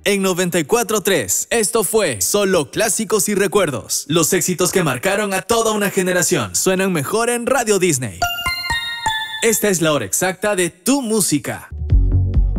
en 94.3. Esto fue Solo Clásicos y Recuerdos. Los éxitos que marcaron a toda una generación suenan mejor en Radio Disney. Esta es la hora exacta de tu música.